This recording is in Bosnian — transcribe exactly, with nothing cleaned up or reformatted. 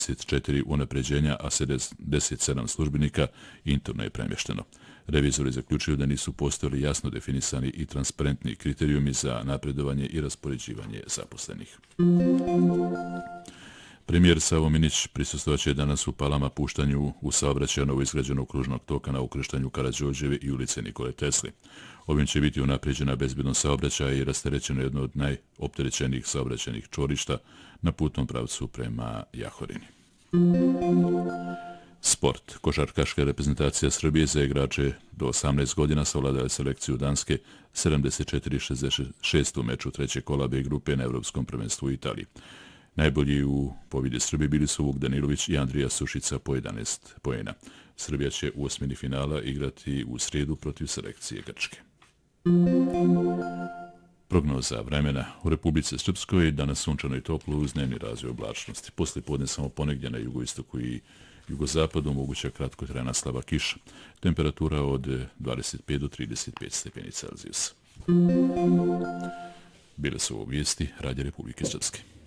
četiri unapređenja, a sedamdeset sedam službenika interno je premješteno. Revizori zaključuju da nisu postojali jasno definisani i transparentni kriterijumi za napredovanje i raspoređivanje zaposlenih. Premijer Savo Minić prisustvovaće danas u Palama puštanju u saobraćaj novoizgrađenog kružnog toka na ukrštanju Karađorđeve i ulice Nikole Tesle. Ovim će biti unapređena bezbednost saobraćaja i rasterećeno jedno od najopterećenijih saobraćajnih čvorišta na putnom pravcu prema Jahorini. Sport. Košarkaška reprezentacija Srbije za igrače do osamnaest godina savladala selekciju Danske sedamdeset četiri šezdeset šest u meču treće kola B grupe na Evropskom prvenstvu u Italiji. Najbolji u pobjedi Srbije bili su Vuk Danilović i Andrija Sušica po jedanaest poena. Srbija će u osmini finala igrati u srijedu protiv selekcije Grčke. Prognoza vremena. U Republici Srpskoj danas sunčano i toplo uz dnevni razvoj oblačnosti. Posle podne samo ponegdje na jugoistoku i jugozapadu moguća kratkotrajna slaba kiša. Temperatura od dvadeset pet do trideset pet stepeni Celzijusa. Bile su ovo vijesti Radija Republike Srpske.